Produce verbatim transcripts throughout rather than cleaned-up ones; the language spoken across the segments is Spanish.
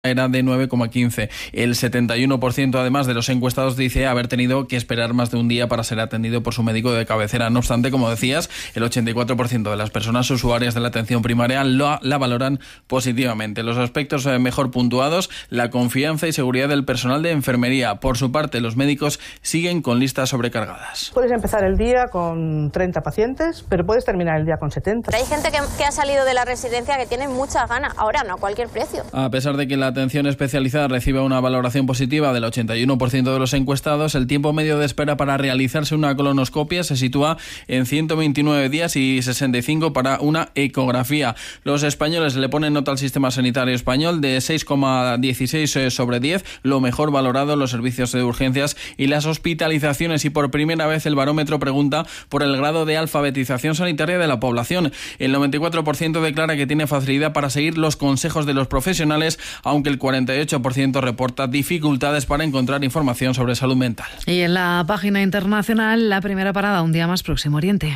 era de nueve coma quince. El setenta y uno por ciento además de los encuestados dice haber tenido que esperar más de un día para ser atendido por su médico de cabecera. No obstante, como decías, el ochenta y cuatro por ciento de las personas usuarias de la atención primaria lo, la valoran positivamente. Los aspectos mejor puntuados, la confianza y seguridad del personal de enfermería. Por su parte, los médicos siguen con listas sobrecargadas. Puedes empezar el día con treinta pacientes, pero puedes terminar el día con setenta. Hay gente que, que ha salido de la residencia que tiene muchas ganas. Ahora no a cualquier precio. A pesar de que la atención especializada recibe una valoración positiva del ochenta y uno por ciento de los encuestados, el tiempo medio de espera para realizarse una colonoscopia se sitúa en ciento veintinueve días y sesenta y cinco para una ecografía. Los españoles le ponen nota al sistema sanitario español de seis coma dieciséis sobre diez, lo mejor valorado en los servicios de urgencias y las hospitalizaciones, y por primera vez el barómetro pregunta por el grado de alfabetización sanitaria de la población. El noventa y cuatro por ciento declara que tiene facilidad para seguir los consejos de los profesionales, aunque el cuarenta y ocho por ciento reporta dificultades para encontrar información sobre salud mental. Y en la página internacional, la primera parada, un día más, Próximo Oriente.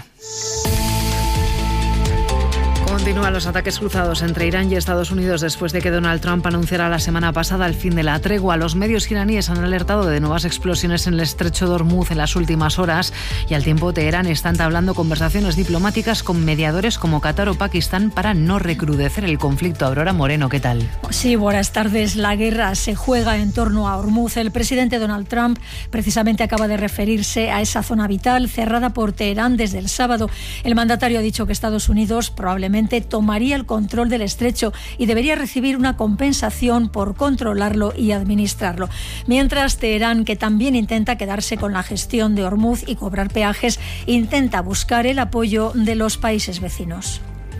Continúan los ataques cruzados entre Irán y Estados Unidos después de que Donald Trump anunciara la semana pasada el fin de la tregua. Los medios iraníes han alertado de nuevas explosiones en el estrecho de Hormuz en las últimas horas, y al tiempo Teherán está entablando conversaciones diplomáticas con mediadores como Qatar o Pakistán para no recrudecer el conflicto. Aurora Moreno, ¿qué tal? Sí, buenas tardes. La guerra se juega en torno a Hormuz. El presidente Donald Trump precisamente acaba de referirse a esa zona vital cerrada por Teherán desde el sábado. El mandatario ha dicho que Estados Unidos probablemente tomaría el control del estrecho y debería recibir una compensación por controlarlo y administrarlo. Mientras, Teherán, que también intenta quedarse con la gestión de Hormuz y cobrar peajes, intenta buscar el apoyo de los países vecinos.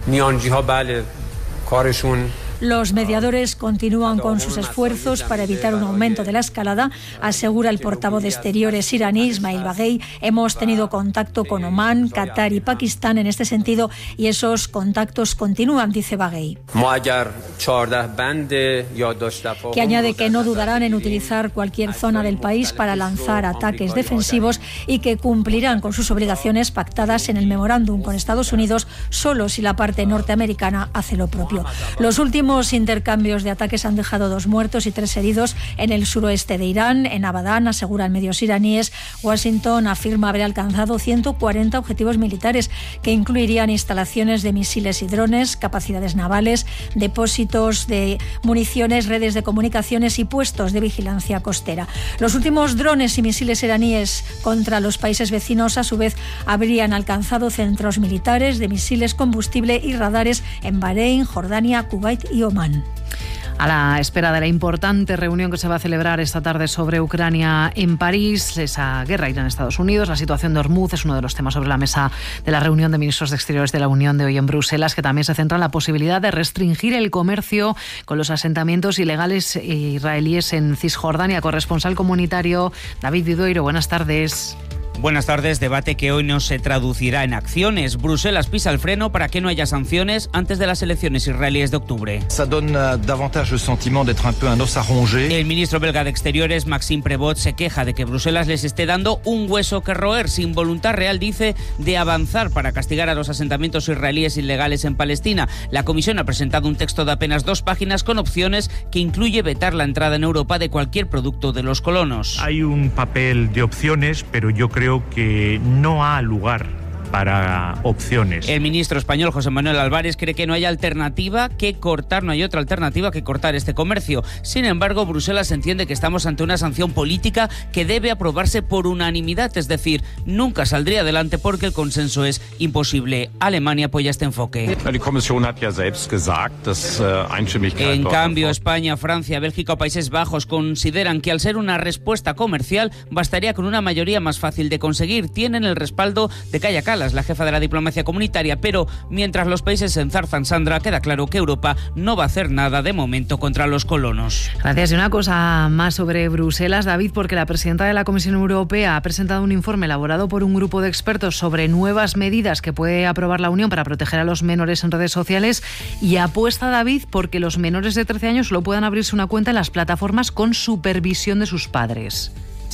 Los mediadores continúan con sus esfuerzos para evitar un aumento de la escalada, asegura el portavoz de Exteriores iraní, Ismail Baghei. Hemos tenido contacto con Omán, Qatar y Pakistán en este sentido, y esos contactos continúan, dice Baghei. Que añade que no dudarán en utilizar cualquier zona del país para lanzar ataques defensivos y que cumplirán con sus obligaciones pactadas en el memorándum con Estados Unidos solo si la parte norteamericana hace lo propio. Los últimos Los intercambios de ataques han dejado dos muertos y tres heridos en el suroeste de Irán. En Abadán, aseguran medios iraníes, Washington afirma haber alcanzado ciento cuarenta objetivos militares que incluirían instalaciones de misiles y drones, capacidades navales, depósitos de municiones, redes de comunicaciones y puestos de vigilancia costera. Los últimos drones y misiles iraníes contra los países vecinos, a su vez, habrían alcanzado centros militares de misiles, combustible y radares en Bahrein, Jordania, Kuwait y Omán. A la espera de la importante reunión que se va a celebrar esta tarde sobre Ucrania en París, esa guerra Irán-Estados Unidos, la situación de Hormuz es uno de los temas sobre la mesa de la reunión de ministros de Exteriores de la Unión de hoy en Bruselas, que también se centra en la posibilidad de restringir el comercio con los asentamientos ilegales israelíes en Cisjordania. Corresponsal comunitario David Vidueiro, buenas tardes. Buenas tardes. Debate que hoy no se traducirá en acciones. Bruselas pisa el freno para que no haya sanciones antes de las elecciones israelíes de octubre. El ministro belga de Exteriores, Maxime Prévost, se queja de que Bruselas les esté dando un hueso que roer, sin voluntad real, dice, de avanzar para castigar a los asentamientos israelíes ilegales en Palestina. La Comisión ha presentado un texto de apenas dos páginas con opciones que incluye vetar la entrada en Europa de cualquier producto de los colonos. Hay un papel de opciones, pero yo creo Creo que no ha lugar para opciones. El ministro español José Manuel Álvarez cree que no hay alternativa que cortar, no hay otra alternativa que cortar este comercio. Sin embargo, Bruselas entiende que estamos ante una sanción política que debe aprobarse por unanimidad, es decir, nunca saldría adelante porque el consenso es imposible. Alemania apoya este enfoque. En cambio, España, Francia, Bélgica o Países Bajos consideran que al ser una respuesta comercial bastaría con una mayoría más fácil de conseguir. Tienen el respaldo de Kaja Kallas, la jefa de la diplomacia comunitaria, pero mientras los países se enzarzan, Sandra, queda claro que Europa no va a hacer nada de momento contra los colonos. Gracias. Y una cosa más sobre Bruselas, David, porque la presidenta de la Comisión Europea ha presentado un informe elaborado por un grupo de expertos sobre nuevas medidas que puede aprobar la Unión para proteger a los menores en redes sociales, y apuesta, David, porque los menores de trece años solo puedan abrirse una cuenta en las plataformas con supervisión de sus padres.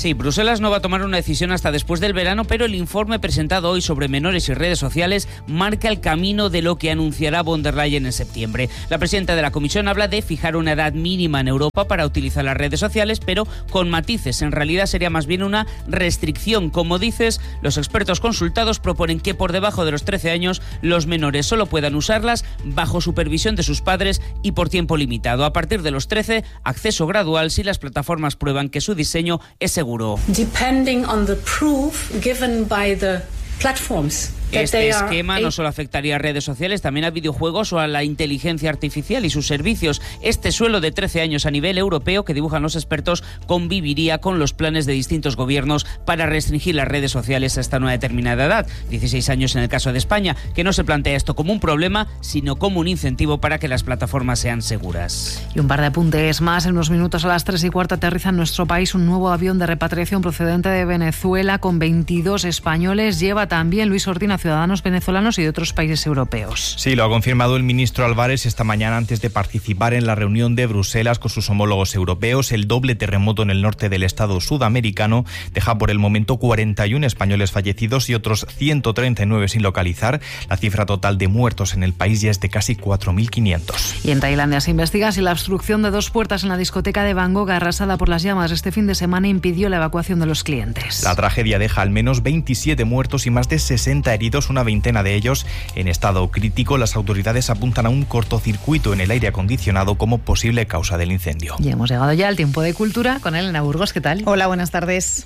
Sí, Bruselas no va a tomar una decisión hasta después del verano, pero el informe presentado hoy sobre menores y redes sociales marca el camino de lo que anunciará von der Leyen en septiembre. La presidenta de la Comisión habla de fijar una edad mínima en Europa para utilizar las redes sociales, pero con matices. En realidad sería más bien una restricción. Como dices, los expertos consultados proponen que por debajo de los trece años los menores solo puedan usarlas bajo supervisión de sus padres y por tiempo limitado. A partir de los trece, acceso gradual si las plataformas prueban que su diseño es seguro. Depending on the proof given by the platforms. Este esquema no solo afectaría a redes sociales, también a videojuegos o a la inteligencia artificial y sus servicios. Este suelo de trece años a nivel europeo que dibujan los expertos conviviría con los planes de distintos gobiernos para restringir las redes sociales a esta nueva determinada edad. dieciséis años en el caso de España, que no se plantea esto como un problema, sino como un incentivo para que las plataformas sean seguras. Y un par de apuntes más. En unos minutos a las tres y cuarto aterriza en nuestro país un nuevo avión de repatriación procedente de Venezuela con veintidós españoles. Lleva también Luis Ordina ciudadanos venezolanos y de otros países europeos. Sí, lo ha confirmado el ministro Álvarez esta mañana antes de participar en la reunión de Bruselas con sus homólogos europeos. El doble terremoto en el norte del estado sudamericano deja por el momento cuarenta y uno españoles fallecidos y otros ciento treinta y nueve sin localizar. La cifra total de muertos en el país ya es de casi cuatro mil quinientos. Y en Tailandia se investiga si la obstrucción de dos puertas en la discoteca de Bangkok arrasada por las llamas este fin de semana impidió la evacuación de los clientes. La tragedia deja al menos veintisiete muertos y más de sesenta heridos, una veintena de ellos en estado crítico. Las autoridades apuntan a un cortocircuito en el aire acondicionado como posible causa del incendio. Y hemos llegado ya al tiempo de cultura con Elena Burgos. ¿Qué tal? Hola, buenas tardes.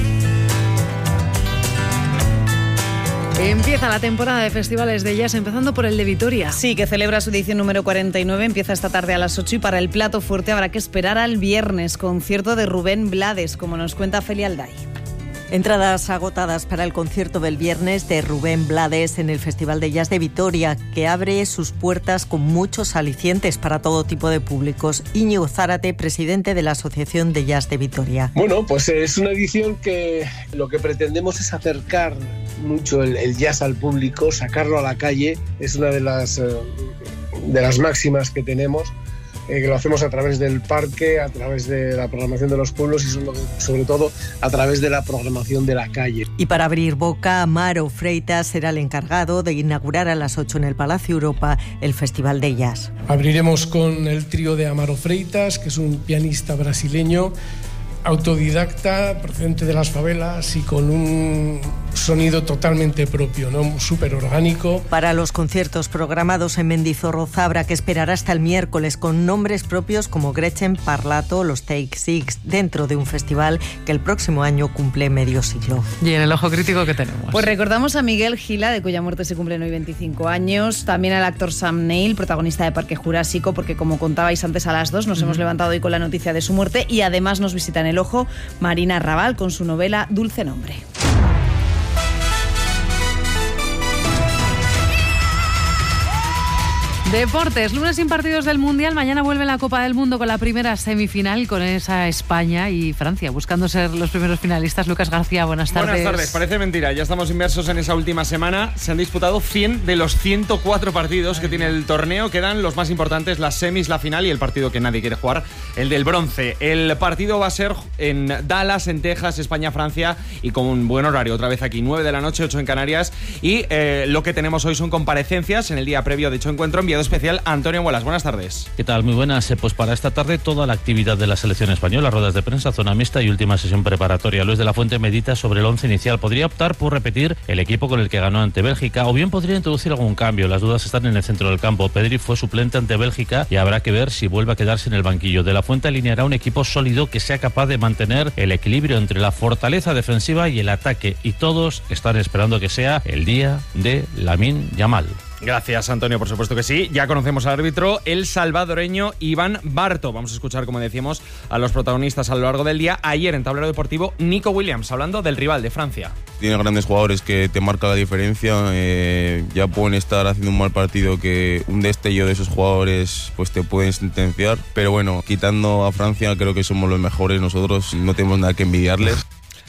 Empieza la temporada de festivales de jazz, empezando por el de Vitoria. Sí, que celebra su edición número cuarenta y nueve, empieza esta tarde a las ocho y para el plato fuerte habrá que esperar al viernes, concierto de Rubén Blades, como nos cuenta Feli Alday. Entradas agotadas para el concierto del viernes de Rubén Blades en el Festival de Jazz de Vitoria, que abre sus puertas con muchos alicientes para todo tipo de públicos. Íñigo Zárate, presidente de la Asociación de Jazz de Vitoria. Bueno, pues es una edición que lo que pretendemos es acercar mucho el, el jazz al público, sacarlo a la calle. Es una de las, de las máximas que tenemos. Eh, que lo hacemos a través del parque, a través de la programación de los pueblos y sobre, sobre todo a través de la programación de la calle. Y para abrir boca, Amaro Freitas será el encargado de inaugurar a las ocho en el Palacio Europa el Festival de Jazz. Abriremos con el trío de Amaro Freitas, que es un pianista brasileño, autodidacta, procedente de las favelas y con un sonido totalmente propio, ¿no? Súper orgánico. Para los conciertos programados en Mendizorroza habrá que esperar hasta el miércoles con nombres propios como Gretchen Parlato, los Take Six, dentro de un festival que el próximo año cumple medio siglo. ¿Y en el ojo crítico qué tenemos? Pues recordamos a Miguel Gila, de cuya muerte se cumplen hoy veinticinco años, también al actor Sam Neill, protagonista de Parque Jurásico, porque como contabais antes a las dos, nos mm. hemos levantado hoy con la noticia de su muerte y además nos visitan el ojo Marina Raval con su novela Dulce Nombre. Deportes, lunes sin partidos del Mundial, mañana vuelve la Copa del Mundo con la primera semifinal con esa España y Francia, buscando ser los primeros finalistas. Lucas García, buenas tardes. Buenas tardes, parece mentira, ya estamos inmersos en esa última semana. Se han disputado cien de los ciento cuatro partidos Ay, que tiene el torneo, quedan los más importantes, las semis, la final y el partido que nadie quiere jugar, el del bronce. El partido va a ser en Dallas, en Texas, España-Francia y con un buen horario, otra vez aquí, nueve de la noche, ocho en Canarias y eh, lo que tenemos hoy son comparecencias en el día previo de dicho encuentro, enviado especial Antonio Bolas. Buenas tardes. ¿Qué tal? Muy buenas. Pues para esta tarde toda la actividad de la selección española, ruedas de prensa, zona mixta y última sesión preparatoria. Luis de la Fuente medita sobre el once inicial. Podría optar por repetir el equipo con el que ganó ante Bélgica o bien podría introducir algún cambio. Las dudas están en el centro del campo. Pedri fue suplente ante Bélgica y habrá que ver si vuelve a quedarse en el banquillo. De la Fuente alineará un equipo sólido que sea capaz de mantener el equilibrio entre la fortaleza defensiva y el ataque y todos están esperando que sea el día de Lamine Yamal. Gracias, Antonio, por supuesto que sí. Ya conocemos al árbitro, el salvadoreño Iván Barto. Vamos a escuchar, como decíamos, a los protagonistas a lo largo del día. Ayer en Tablero Deportivo, Nico Williams, hablando del rival de Francia. Tiene grandes jugadores que te marcan la diferencia. Eh, ya pueden estar haciendo un mal partido que un destello de esos jugadores pues te pueden sentenciar. Pero bueno, quitando a Francia, creo que somos los mejores. Nosotros no tenemos nada que envidiarles.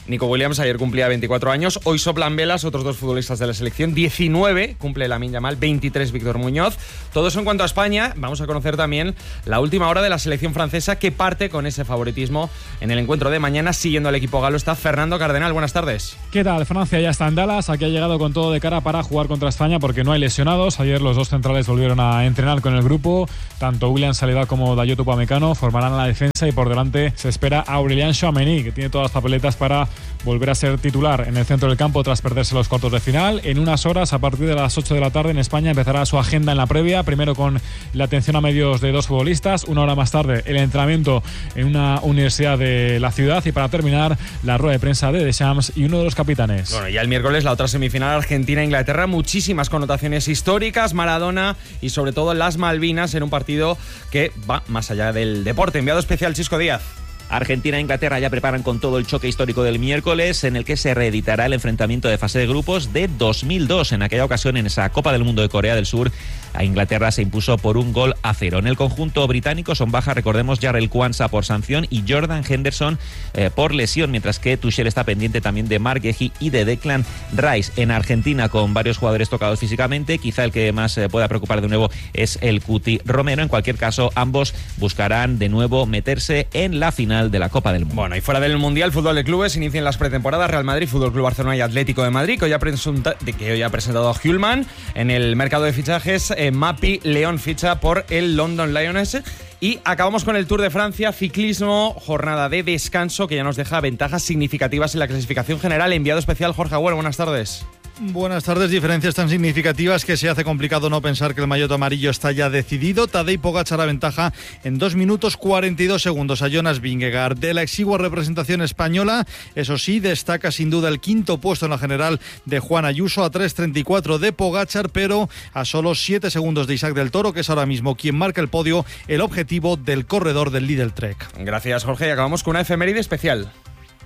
Nico Williams ayer cumplía veinticuatro años, hoy soplan velas otros dos futbolistas de la selección, diecinueve cumple Lamine Yamal, veintitrés Víctor Muñoz. Todo eso en cuanto a España. Vamos a conocer también la última hora de la selección francesa, que parte con ese favoritismo en el encuentro de mañana. Siguiendo al equipo galo está Fernando Cardenal, buenas tardes. ¿Qué tal? Francia ya está en Dallas, aquí ha llegado con todo de cara para jugar contra España porque no hay lesionados. Ayer los dos centrales volvieron a entrenar con el grupo, tanto William Saliba como Dayot Upamecano formarán la defensa y por delante se espera a Aurélien Tchouaméni, que tiene todas las papeletas para volver a ser titular en el centro del campo tras perderse los cuartos de final. En unas horas, a partir de las ocho de la tarde en España, empezará su agenda en la previa, primero con la atención a medios de dos futbolistas, una hora más tarde el entrenamiento en una universidad de la ciudad y para terminar la rueda de prensa de Deschamps y uno de los capitanes. Bueno, ya el miércoles la otra semifinal Argentina-Inglaterra, muchísimas connotaciones históricas, Maradona y sobre todo las Malvinas en un partido que va más allá del deporte. Enviado especial Chisco Díaz. Argentina e Inglaterra ya preparan con todo el choque histórico del miércoles, en el que se reeditará el enfrentamiento de fase de grupos de dos mil dos. En aquella ocasión, en esa Copa del Mundo de Corea del Sur, a Inglaterra se impuso por un gol a cero. En el conjunto británico son baja, recordemos, Jarrell Kwanzaa por sanción y Jordan Henderson eh, por lesión, mientras que Tuchel está pendiente también de Marc Guehi y de Declan Rice. En Argentina, con varios jugadores tocados físicamente, quizá el que más eh, pueda preocupar de nuevo es el Cuti Romero. En cualquier caso, ambos buscarán de nuevo meterse en la final de la Copa del Mundo. Bueno, y fuera del Mundial, fútbol de clubes, inician las pretemporadas Real Madrid, Fútbol Club Barcelona y Atlético de Madrid, que hoy ha, presunta, que hoy ha presentado a Hjulman. En el mercado de fichajes, eh, Mapi León ficha por el London Lions. Y acabamos con el Tour de Francia, ciclismo, jornada de descanso que ya nos deja ventajas significativas en la clasificación general. Enviado especial Jorge Agüero, buenas tardes. Buenas tardes. Diferencias tan significativas que se hace complicado no pensar que el maillot amarillo está ya decidido. Tadej Pogačar aventaja en dos minutos cuarenta y dos segundos a Jonas Vingegaard. De la exigua representación española, eso sí, destaca sin duda el quinto puesto en la general de Juan Ayuso a tres treinta y cuatro de Pogačar, pero a solo siete segundos de Isaac del Toro, que es ahora mismo quien marca el podio, el objetivo del corredor del Lidl Trek. Gracias, Jorge. Y acabamos con una efeméride especial.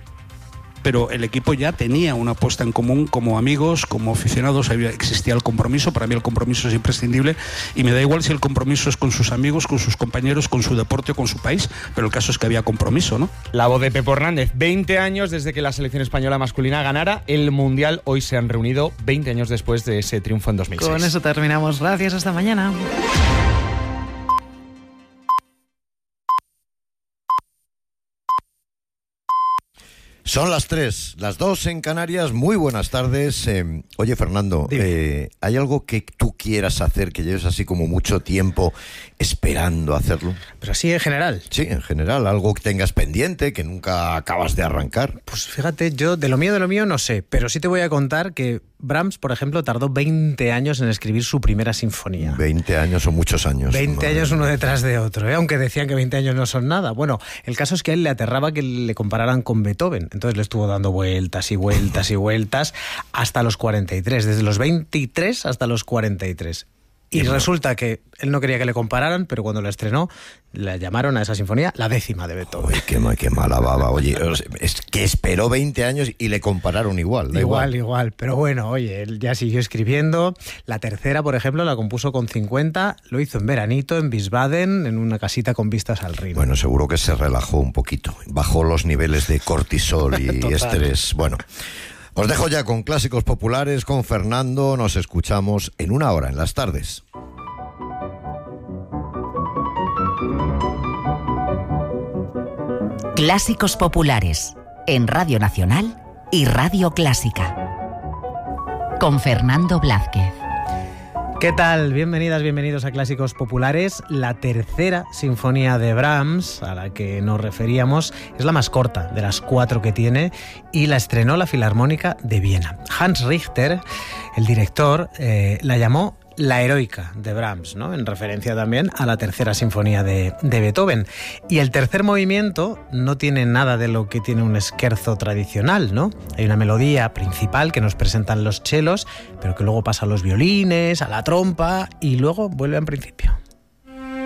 Pero el equipo ya tenía una apuesta en común como amigos, como aficionados, había, existía el compromiso. Para mí el compromiso es imprescindible y me da igual si el compromiso es con sus amigos, con sus compañeros, con su deporte o con su país, pero el caso es que había compromiso, ¿no? La voz de Pepo Hernández. veinte años desde que la selección española masculina ganara el Mundial. Hoy se han reunido veinte años después de ese triunfo en dos mil seis. Con eso terminamos. Gracias, hasta mañana. Son las tres, las dos en Canarias. Muy buenas tardes. Eh, oye, Fernando, eh, ¿hay algo que tú quieras hacer, que lleves así como mucho tiempo esperando hacerlo? Pero así en general. Sí, en general. Algo que tengas pendiente, que nunca acabas de arrancar. Pues fíjate, yo de lo mío, de lo mío no sé, pero sí te voy a contar que Brahms, por ejemplo, tardó veinte años en escribir su primera sinfonía. veinte años o muchos años. veinte años uno detrás de otro, ¿eh? Aunque decían que veinte años no son nada. Bueno, el caso es que a él le aterraba que le compararan con Beethoven. Entonces le estuvo dando vueltas y vueltas y vueltas hasta los cuarenta y tres, desde los veintitrés hasta los cuarenta y tres. Y bueno, resulta que él no quería que le compararan, pero cuando la estrenó, le llamaron a esa sinfonía la décima de Beethoven. Uy, qué, qué mala baba. Oye, es que esperó veinte años y le compararon igual. Da igual, igual, igual. Pero bueno, oye, él ya siguió escribiendo. La tercera, por ejemplo, la compuso con cincuenta, lo hizo en veranito, en Wiesbaden, en una casita con vistas al Rin. Bueno, seguro que se relajó un poquito. Bajó los niveles de cortisol y estrés. Bueno, os dejo ya con clásicos populares, con Fernando. Nos escuchamos en una hora, en las tardes. Clásicos populares, en Radio Nacional y Radio Clásica. Con Fernando Blázquez. ¿Qué tal? Bienvenidas, bienvenidos a Clásicos Populares. La tercera sinfonía de Brahms, a la que nos referíamos, es la más corta de las cuatro que tiene y la estrenó la Filarmónica de Viena. Hans Richter, el director, eh, la llamó la heroica de Brahms, ¿no? En referencia también a la tercera sinfonía de, de Beethoven. Y el tercer movimiento no tiene nada de lo que tiene un scherzo tradicional, ¿no? Hay una melodía principal que nos presentan los chelos, pero que luego pasa a los violines, a la trompa y luego vuelve en principio.